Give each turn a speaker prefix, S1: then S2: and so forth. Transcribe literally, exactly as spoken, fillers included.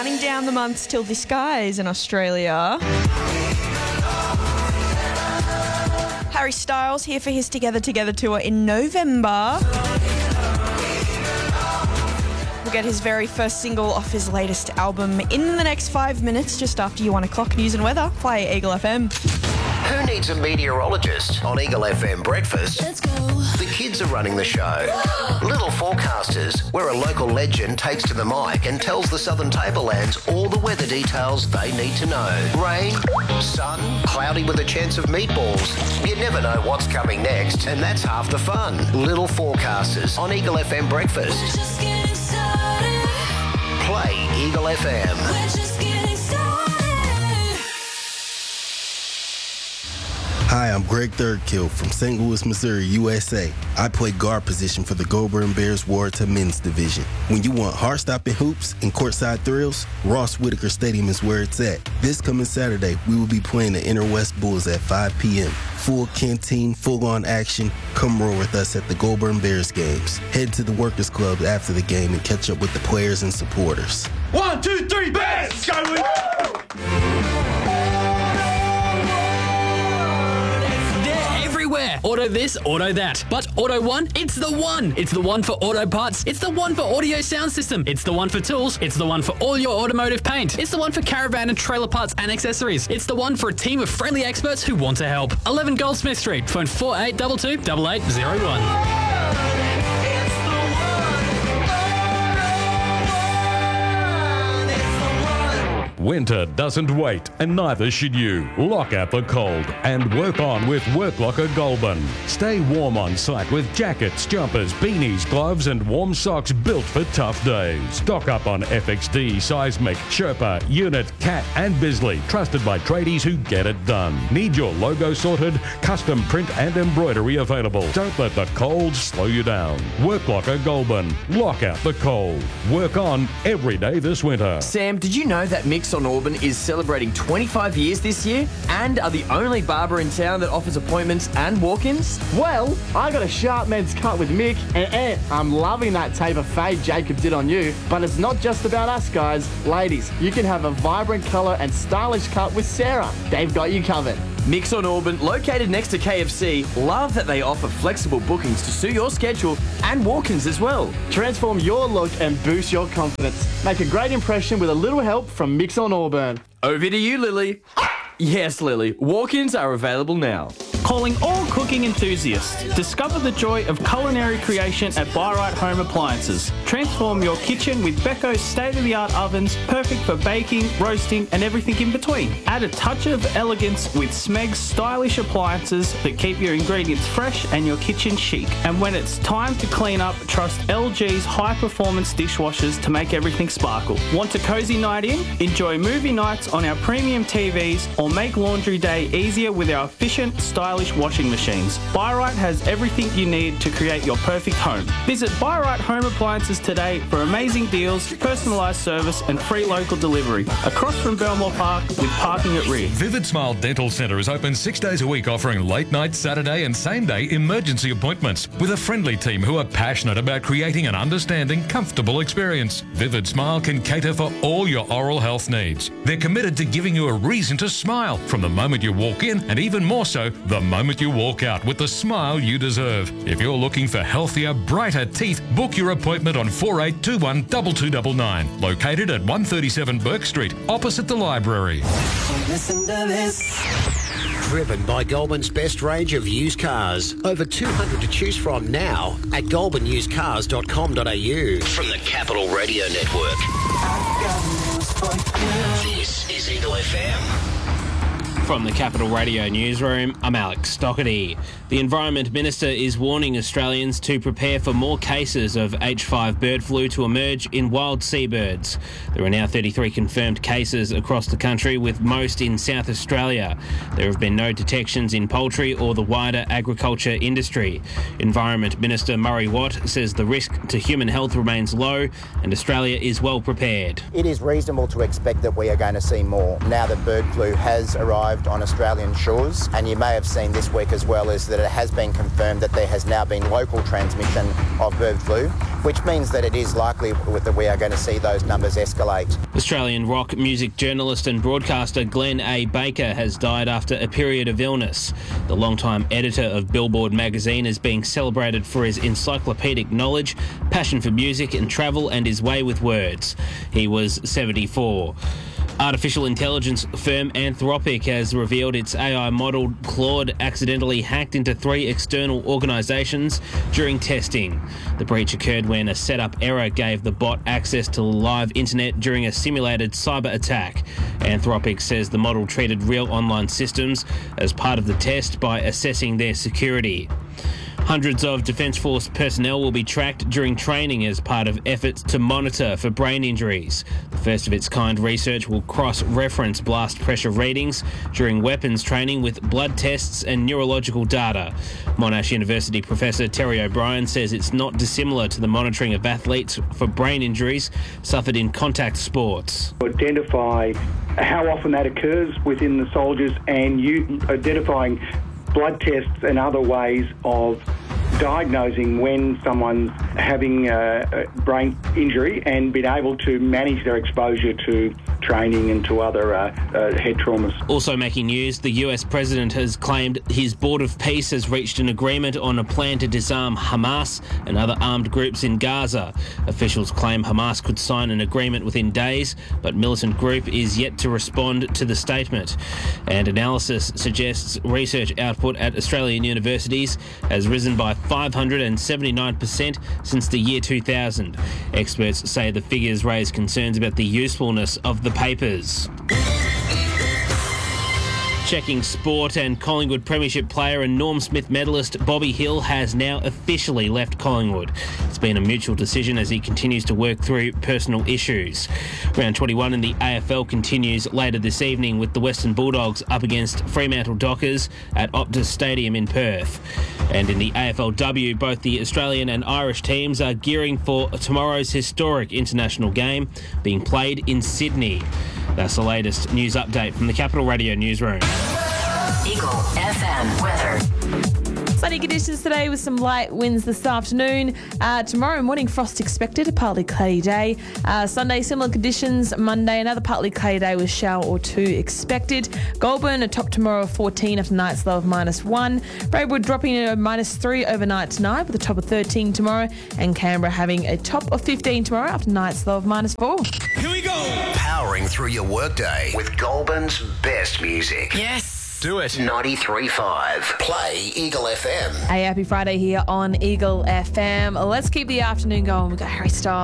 S1: counting down the months till the skies in Australia. Harry Styles here for his Together Together tour in November. We'll get his very first single off his latest album in the next five minutes, just after your one o'clock news and weather. Play Eagle F M.
S2: Who needs a meteorologist on Eagle F M Breakfast?
S3: Let's go.
S2: The kids are running the show. Little Forecasters, where a local legend takes to the mic and tells the Southern Tablelands all the weather details they need to know. Rain, sun, cloudy with a chance of meatballs. You never know what's coming next, and that's half the fun. Little Forecasters on Eagle F M Breakfast.
S3: We're just getting started.
S2: Play Eagle F M.
S3: We're just getting started.
S4: Hi, I'm Greg Thirdkill from Saint Louis, Missouri, U S A. I play guard position for the Goulburn Bears Warrior men's division. When you want heart-stopping hoops and courtside thrills, Ross Whitaker Stadium is where it's at. This coming Saturday, we will be playing the Inner West Bulls at five p.m. Full canteen, full-on action. Come roll with us at the Goulburn Bears games. Head to the Workers Club after the game and catch up with the players and supporters.
S5: One, two, three, Bears! Go with
S6: Everywhere. Auto this, auto that. But Auto One, it's the one. It's the one for auto parts. It's the one for audio sound system. It's the one for tools. It's the one for all your automotive paint. It's the one for caravan and trailer parts and accessories. It's the one for a team of friendly experts who want to help. eleven Goldsmith Street. Phone four eight two two, eight eight zero one.
S7: Winter doesn't wait, and neither should you. Lock out the cold and work on with Work Locker Goulburn. Stay warm on site with jackets, jumpers, beanies, gloves, and warm socks built for tough days. Stock up on F X D, Seismic, Sherpa, Unit, Cat, and Bisley, trusted by tradies who get it done. Need your logo sorted? Custom print and embroidery available. Don't let the cold slow you down. Work Locker Goulburn. Lock out the cold. Work on every day this winter.
S8: Sam, did you know that Mix on Auburn is celebrating twenty-five years this year and are the only barber in town that offers appointments and walk-ins?
S9: Well, I got a sharp men's cut with Mick, and Ant, I'm loving that taper fade Jacob did on you. But it's not just about us, guys. Ladies, you can have a vibrant colour and stylish cut with Sarah. They've got you covered.
S8: Mix on Auburn, located next to K F C, love that they offer flexible bookings to suit your schedule and walk-ins as well.
S9: Transform your look and boost your confidence. Make a great impression with a little help from Mix on Auburn.
S8: Over to you, Lily. Yes, Lily. Walk-ins are available now.
S10: Calling all cooking enthusiasts. Discover the joy of culinary creation at Bi-Rite Home Appliances. Transform your kitchen with Becco's state-of-the-art ovens, perfect for baking, roasting, and everything in between. Add a touch of elegance with Smeg's stylish appliances that keep your ingredients fresh and your kitchen chic. And when it's time to clean up, trust L G's high-performance dishwashers to make everything sparkle. Want a cozy night in? Enjoy movie nights on our premium T Vs or make laundry day easier with our efficient, stylish washing machines. Bi-Rite has everything you need to create your perfect home. Visit Bi-Rite Home Appliances today for amazing deals, personalised service and free local delivery. Across from Belmore Park with parking at rear.
S11: Vivid Smile Dental Centre is open six days a week, offering late night, Saturday and same day emergency appointments with a friendly team who are passionate about creating an understanding, comfortable experience. Vivid Smile can cater for all your oral health needs. They're committed to giving you a reason to smile from the moment you walk in, and even more so the moment you walk out, with the smile you deserve. If you're looking for healthier, brighter teeth, book your appointment on four eight two one, two two nine nine. Located at one thirty-seven Burke Street, opposite the library.
S2: Listen to this. Driven by Goulburn's best range of used cars. Over two hundred to choose from now at goulburn used cars dot com dot a u. From the Capital Radio Network. This is Eagle F M.
S12: From the Capital Radio Newsroom, I'm Alex Stockerty. The Environment Minister is warning Australians to prepare for more cases of H five bird flu to emerge in wild seabirds. There are now thirty-three confirmed cases across the country, with most in South Australia. There have been no detections in poultry or the wider agriculture industry. Environment Minister Murray Watt says the risk to human health remains low and Australia is well prepared.
S13: It is reasonable to expect that we are going to see more now that bird flu has arrived arrived on Australian shores. And you may have seen this week as well is that it has been confirmed that there has now been local transmission of bird flu, which means that it is likely that we are going to see those numbers escalate.
S12: Australian rock music journalist and broadcaster Glenn A. Baker has died after a period of illness. The longtime editor of Billboard magazine is being celebrated for his encyclopedic knowledge, passion for music and travel, and his way with words. He was seventy-four. Artificial intelligence firm Anthropic has revealed its A I model Claude accidentally hacked into three external organisations during testing. The breach occurred when a setup error gave the bot access to the live internet during a simulated cyber attack. Anthropic says the model treated real online systems as part of the test by assessing their security. Hundreds of Defence Force personnel will be tracked during training as part of efforts to monitor for brain injuries. The first of its kind research will cross-reference blast pressure readings during weapons training with blood tests and neurological data. Monash University Professor Terry O'Brien says it's not dissimilar to the monitoring of athletes for brain injuries suffered in contact sports.
S14: Identify how often that occurs within the soldiers and you identifying blood tests and other ways of diagnosing when someone's having a brain injury and being able to manage their exposure to training and to other uh, uh, head traumas.
S12: Also making news, the U S president has claimed his Board of Peace has reached an agreement on a plan to disarm Hamas and other armed groups in Gaza. Officials claim Hamas could sign an agreement within days, but militant group is yet to respond to the statement. And analysis suggests research output at Australian universities has risen by five hundred seventy-nine percent since the year two thousand. Experts say the figures raise concerns about the usefulness of the papers. Checking sport, and Collingwood Premiership player and Norm Smith medalist Bobby Hill has now officially left Collingwood. It's been a mutual decision as he continues to work through personal issues. Round twenty-one in the A F L continues later this evening with the Western Bulldogs up against Fremantle Dockers at Optus Stadium in Perth. And in the A F L W, both the Australian and Irish teams are gearing for tomorrow's historic international game being played in Sydney. That's the latest news update from the Capital Radio newsroom.
S15: Eagle F M weather.
S16: Sunny conditions today with some light winds this afternoon. Uh, tomorrow morning, frost expected, a partly cloudy day. Uh, Sunday, similar conditions. Monday, another partly cloudy day with shower or two expected. Goulburn, a top tomorrow of fourteen after night's low of minus one. Braidwood dropping a minus three overnight tonight with a top of thirteen tomorrow. And Canberra having a top of fifteen tomorrow after night's low of minus four.
S2: Here we go. Powering through your workday with Goulburn's best music.
S16: Yes.
S2: Do it. ninety-three point five. Play Eagle F M.
S16: Hey, happy Friday here on Eagle F M. Let's keep the afternoon going. We've got Harry Styles.